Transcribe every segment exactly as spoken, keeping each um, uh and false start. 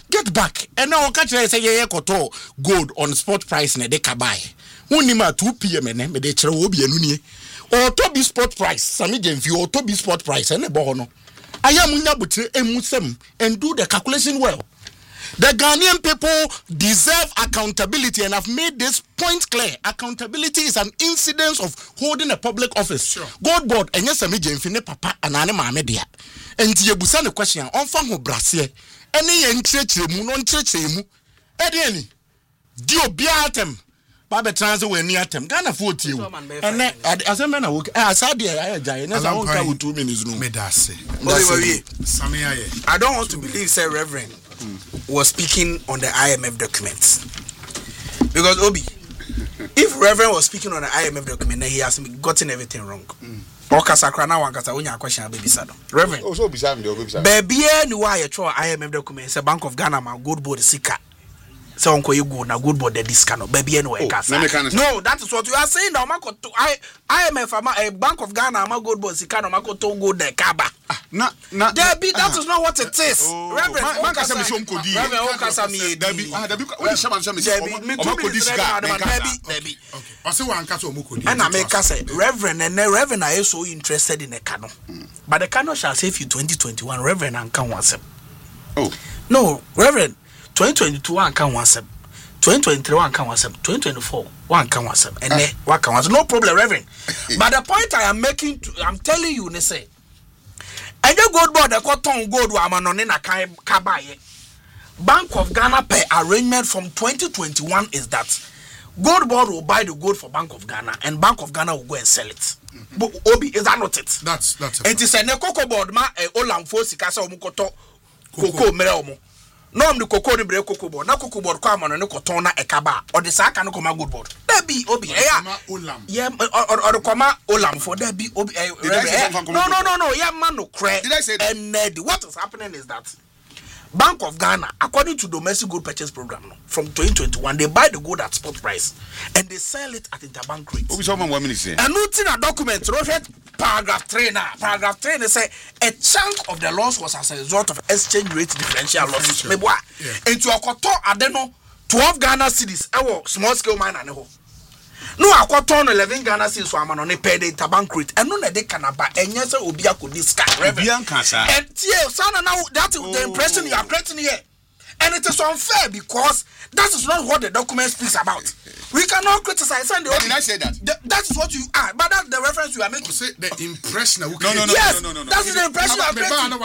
get back. And now catch say ye koto gold on spot price na de ka buy. Unima two p m na me de kire obi anu nie. Or to be spot price, Sami Jenfi or to be spot price and bo no. I am unyabutire emusem and do the calculation well. The Ghanaian people deserve accountability, and I've made this point clear. Accountability is an incidence of holding a public office. Sure. God board and yes, Sami Jenfi papa and anima media. And you busa the question on fan who brassier. Any en church mu non church mu. Ediani. Dio biatem. Baba transit we near them. Ghana forty. And as a man I work as I did I die. I won't come with two minutes no. I don't want to believe say Reverend mm. was speaking on the I M F documents. Because Obi, if Reverend was speaking on the I M F document, then he has gotten everything wrong. Okasakra na wankasa wonya question baby sado. Reverend. Oh so bisa me dey baby sado. Baby e ni wa ye tro I M F document say Bank of Ghana ma gold board sika. Say onko ye go na gold board the discount no baby e no e kasa. No, that is what you are saying now. Makoto I I M F ama Bank of Ghana ma gold board sika no makoto gold the kaba. Na na Debbie, that uh, is not what it is. Oh, Reverend, man kasa me so mkodi. Reverend Okasa me Debbie, ah Debbie, what is shaman shaman say omkodi sika. Debbie, Debbie. Okay. I say wan kasa omkodi. And I make say Reverend and Reverend are so interested in the canon. Mm. But the canon shall save you twenty twenty-one. Reverend and can once. Oh. No, Reverend twenty twenty-two one can once. twenty twenty-three one can once. twenty twenty-four one can once. And then one can once. No problem, Reverend. But the point I am making, to, I'm telling you, they say. And the gold board, the cotton gold, Wamanonina Kabaye. Bank of Ghana per arrangement from twenty twenty-one is that gold board will buy the gold for Bank of Ghana and Bank of Ghana will go and sell it. Mm-hmm. But Obi, is that not it? That's that's it. It is a cocoa board ma e olam fo sikasa omukoto cocoa mere omo. No am the cocoa ni bre cocoa board. Na cocoa board kwa mano ne koton na ekaba or the saka no koma gold board. There be Obi. Yeah. Yeah, or or the koma olam for there be Obi. No no no no. Yeah man no cre. Did I say that? And uh, what is happening is that Bank of Ghana, according to domestic gold purchase program, no, from twenty twenty-one, they buy the gold at spot price and they sell it at interbank rate. Obi someone one minute say. And noting a document, wrote paragraph three now. Paragraph three they say a chunk of the loss was as a result of exchange rate differential losses. Maybe what? Into a quarter, I don't know, twelve Ghana cities. I small scale mine and ho. No, I got on eleven Ghana cities for man on a paid interbank rate. And no, they can buy and yes, Obia could discount. And yeah, son, now that is the impression you are creating here. And it is unfair because that is not what the document speaks about. We cannot criticize. And did I say that? The, that is what you are. But that's the reference you are making. Say the impression. No, no, no, yes, no, no, no, no. That is the impression you are creating.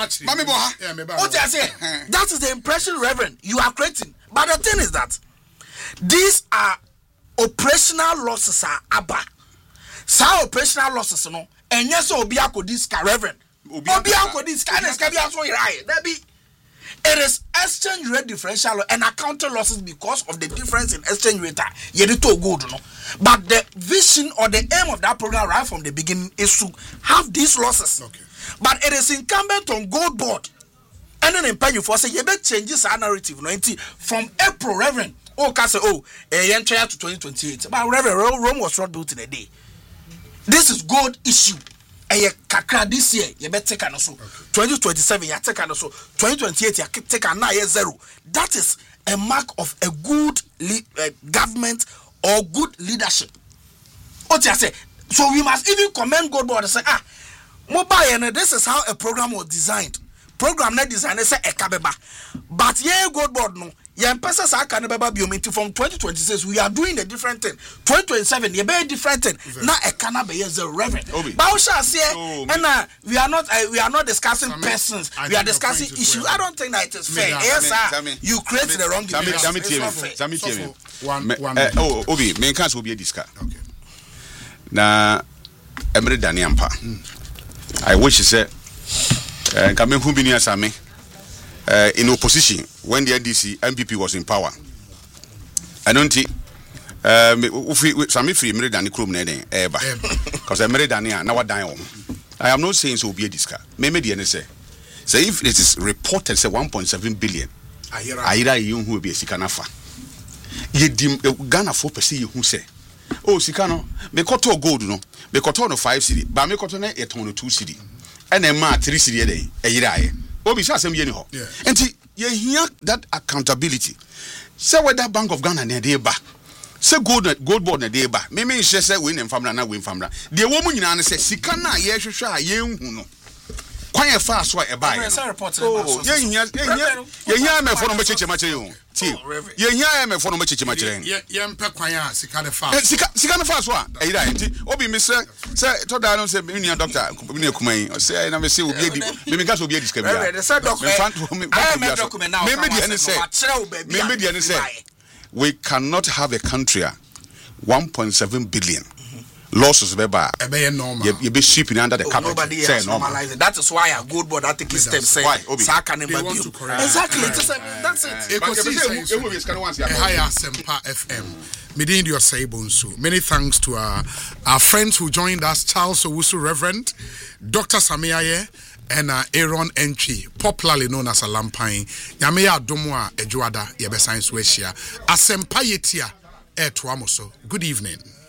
What I say? That is the impression, Reverend, you are creating. But the thing is that these are operational losses are abba. Some operational losses, no. And yes, Obia could discount, Reverend. Obia could discount. There be. It is exchange rate differential and accounting losses because of the difference in exchange rate. Yedito good, no. But the vision or the aim of that program right from the beginning is to have these losses. Okay. But it is incumbent on Gold Board and then pay you for say you better changes our narrative ninety from April, Reverend. Oh, can say oh, a entire to twenty twenty-eight. But Reverend, Rome was not built in a day. This is gold issue. A kakra this year, you better take an also. twenty twenty-seven, you take an also. twenty twenty-eight, you take an nine zero. That is a mark of a good le- uh, government or good leadership. What you say? So we must even commend Gold Board and say, ah, mobile, and this is how a program was designed. Program not designed, they say a kabeba. But yeah, Gold Board no. Yeah, from twenty twenty-six, we are doing a different thing. twenty twenty-seven, you be different thing. Now a cannot be as a reverend. Bausha say, and uh, we are not uh, we are not discussing Sami, persons. We are discussing issues. I don't think that it is fair. Yes, sir. You created the wrong image. It's not fair. Oh, Obi, main case will be a discard. Okay. Na Emre Daniampa. I wish you said, "Come who be near Sami." Uh, in opposition when the N D C M P P was in power. I don't think some free Emre Dani Krum Nene ever because Emre Dani now dying. I am not saying so will be a discard. Maybe the N S A say if it is reported say one point seven billion. Aira you who will be a Sikanafa. Ye dim Ghana four percent who say oh Sikano me koto gold no me koto no five city but me koto na eight on two city and then ma three city a day a year. Obi say asem ye ni ho enti you hear that accountability. Say whether Bank of Ghana ne dey ba. Say gold gold board ne dey ba. Me me say say win family na win family. The woman nyina ne say sika na ye hwehwe a ye hu no. Kwan ye fa so e ba ye. Oh, ye hia ye hia me for no mecheche ma kire you. Ti. Ye hia me for no mecheche ma kire. Ye ye mpe kwan a sika ne fa. Sika sika ne fa so a. E da nti obi me say say to da no say me nua doctor me nua kuman say na me say obi edi me me ka so obi edi ska bia. Me say doctor. Me me me dey say me me dey say we cannot have a country one point seven billion losses beba e normal you be sweeping under the carpet. Nobody is normalizing. That is why a good board that take steps say exactly that's it. Higher Sempa F M Medin your Sabonso. Many thanks to our our friends who joined us, Charles Owusu Reverend, Doctor Samiaye, and uh, Aaron Entry, popularly known as a Lampine. Yamea Domoa Ejuada Yebe Science Wesia. Asempa Yetia Etuamoso. Good evening.